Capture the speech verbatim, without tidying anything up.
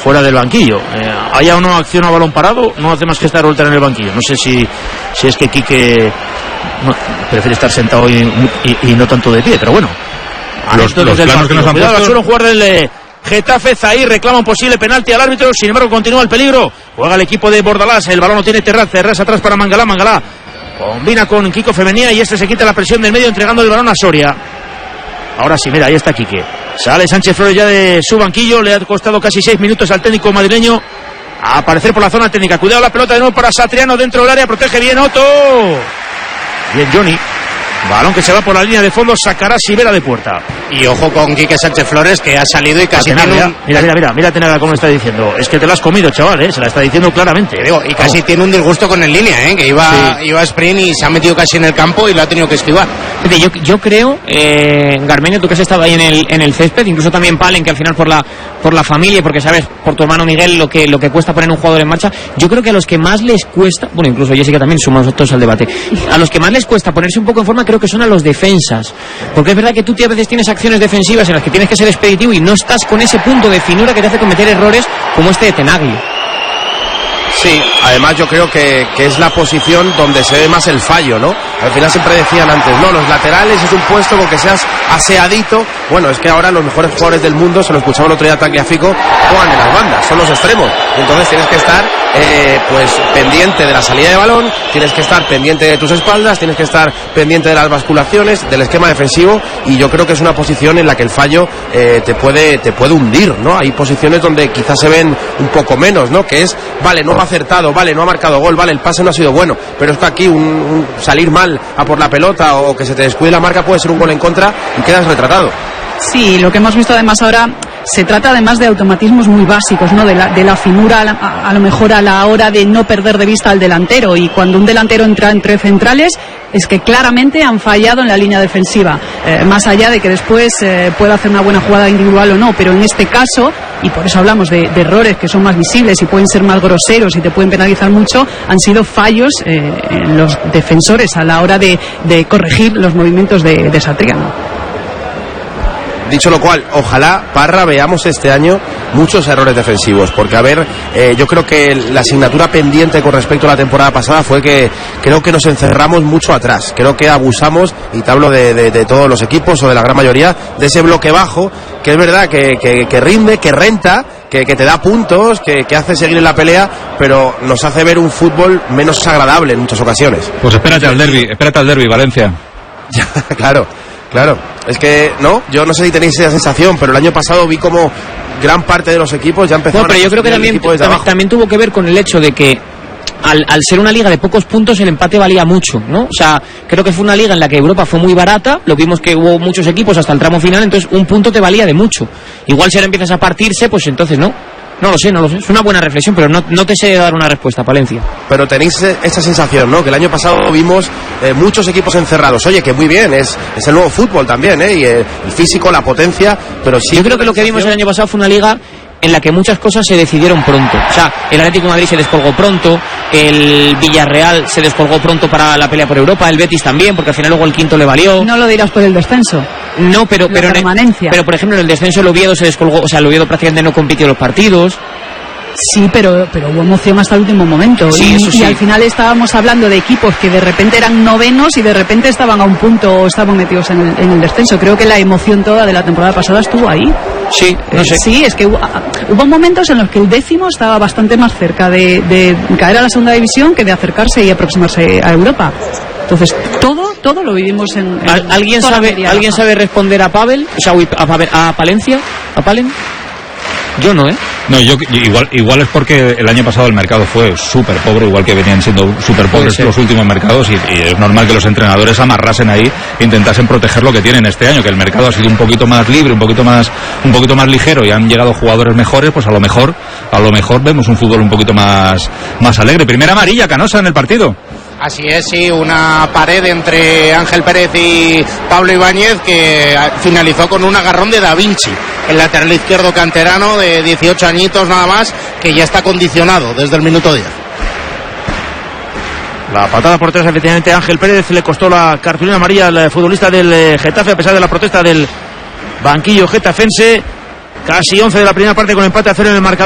fuera del banquillo. Eh, haya una acción a balón parado, no hace más que estar vuelta en el banquillo. No sé si, si es que Quique no, prefiere estar sentado y, y, y no tanto de pie, pero bueno. Los, los planos que nos han Cuidado, puesto... suele jugar del eh, Getafe. Zahir reclama un posible penalti al árbitro, sin embargo continúa el peligro. Juega el equipo de Bordalás, el balón lo tiene Terraz, Terraz atrás para Mangalá, Mangalá combina con Kiko Femenía y este se quita la presión del medio entregando el balón a Soria. Ahora sí, mira, ahí está Quique. Sale Sánchez Flores ya de su banquillo, le ha costado casi seis minutos al técnico madrileño a aparecer por la zona técnica. Cuidado, la pelota de nuevo para Satriano dentro del área, protege bien Otto. Bien Johnny. Balón que se va por la línea de fondo, sacará Sivera de puerta. Y ojo con Quique Sánchez Flores, que ha salido y casi Tenaga, tiene mira, un... mira, mira, mira, mira Tenaga cómo está diciendo. Es que te la has comido, chaval, ¿eh? Se la está diciendo claramente. Digo, y casi tiene un disgusto con el línea, ¿eh? Que iba, sí. iba a sprint y se ha metido casi en el campo y lo ha tenido que esquivar. Yo, yo creo, eh, Garmenio, tú que has estado ahí en el, en el césped, incluso también Palen, que al final por la, por la familia, porque sabes, por tu hermano Miguel, lo que, lo que cuesta poner un jugador en marcha, yo creo que a los que más les cuesta, bueno, incluso Jessica también, sumamos todos al debate, a los que más les cuesta ponerse un poco en forma, creo que son a los defensas. Porque es verdad que tú a veces tienes acciones defensivas en las que tienes que ser expeditivo y no estás con ese punto de finura que te hace cometer errores como este de Tenagli. Sí, además yo creo que, que es la posición donde se ve más el fallo, ¿no? Al final siempre decían antes, no, los laterales es un puesto con que seas aseadito. Bueno, es que ahora los mejores jugadores del mundo, se lo escuchaba el otro día Tagliafico, juegan en las bandas, son los extremos. Y entonces tienes que estar eh, pues pendiente de la salida de balón, tienes que estar pendiente de tus espaldas, tienes que estar pendiente de las basculaciones, del esquema defensivo, y yo creo que es una posición en la que el fallo eh, te puede te puede hundir, ¿no? Hay posiciones donde quizás se ven un poco menos, ¿no? Que es, vale, no ha acertado, vale, no ha marcado gol, vale, el pase no ha sido bueno, pero está aquí un, un salir mal a por la pelota o que se te descuide la marca puede ser un gol en contra y quedas retratado. Sí, lo que hemos visto además ahora se trata además de automatismos muy básicos, ¿no? De la, de la finura a, a, a lo mejor a la hora de no perder de vista al delantero, y cuando un delantero entra entre centrales es que claramente han fallado en la línea defensiva, eh, más allá de que después eh, pueda hacer una buena jugada individual o no, pero en este caso, y por eso hablamos de, de errores que son más visibles y pueden ser más groseros y te pueden penalizar mucho, han sido fallos eh, en los defensores a la hora de, de corregir los movimientos de, de Satriano. Dicho lo cual, ojalá, Parra, veamos este año muchos errores defensivos, porque a ver, eh, yo creo que la asignatura pendiente con respecto a la temporada pasada fue que creo que nos encerramos mucho atrás, creo que abusamos, y te hablo de, de, de todos los equipos o de la gran mayoría, de ese bloque bajo, que es verdad que, que, que rinde, que renta, que, que te da puntos, que, que hace seguir en la pelea, pero nos hace ver un fútbol menos agradable en muchas ocasiones. Pues espérate al derbi, espérate al derbi, Valencia. Claro. Claro, es que, no, yo no sé si tenéis esa sensación, pero el año pasado vi como gran parte de los equipos ya empezaron no, pero yo a creo que también, también, también tuvo que ver con el hecho de que al, al ser una liga de pocos puntos el empate valía mucho, ¿no? O sea, creo que fue una liga en la que Europa fue muy barata, lo vimos que hubo muchos equipos hasta el tramo final, entonces un punto te valía de mucho. Igual si ahora empiezas a partirse, pues entonces no. No lo sé, no lo sé. Es una buena reflexión, pero no, no te sé dar una respuesta, Palencia. Pero tenéis esta sensación, ¿no? Que el año pasado vimos eh, muchos equipos encerrados. Oye, que muy bien, es, es el nuevo fútbol también, ¿eh? Y el, el físico, la potencia, pero sí... Yo creo que lo que vimos el año pasado fue una liga en la que muchas cosas se decidieron pronto. O sea, el Atlético de Madrid se descolgó pronto, el Villarreal se descolgó pronto para la pelea por Europa, el Betis también, porque al final luego el quinto le valió. No lo dirás por el descenso. No, pero, pero, permanencia. pero por ejemplo en el descenso el Oviedo se descolgó, o sea, el Oviedo prácticamente no compitió los partidos. Sí, pero, pero hubo emoción hasta el último momento. Sí, y, eso sí. y al final estábamos hablando de equipos que de repente eran novenos y de repente estaban a un punto o estaban metidos en el, en el descenso. Creo que la emoción toda de la temporada pasada estuvo ahí. Sí, no sé. Eh, sí, es que hubo, hubo momentos en los que el décimo estaba bastante más cerca de, de caer a la segunda división que de acercarse y aproximarse a Europa. Entonces, todo todo lo vivimos en... en ¿Alguien sabe alguien sabe responder a Pavel? O sea, a, Pavel, a Palencia, a Palen. Yo no, ¿eh? No, yo igual igual es porque el año pasado el mercado fue súper pobre, igual que venían siendo súper pobres los últimos mercados, y, y es normal que los entrenadores amarrasen ahí e intentasen proteger lo que tienen este año, que el mercado ha sido un poquito más libre, un poquito más un poquito más ligero y han llegado jugadores mejores, pues a lo mejor a lo mejor vemos un fútbol un poquito más más alegre. Primera amarilla, Canosa, en el partido. Así es, sí, una pared entre Ángel Pérez y Pablo Ibáñez que finalizó con un agarrón de Da Vinci, el lateral izquierdo canterano de dieciocho añitos nada más, que ya está condicionado desde el minuto diez. La patada por tres, efectivamente, Ángel Pérez le costó la cartulina amarilla al futbolista del Getafe, a pesar de la protesta del banquillo getafense. Casi once de la primera parte con empate a cero en el marcador.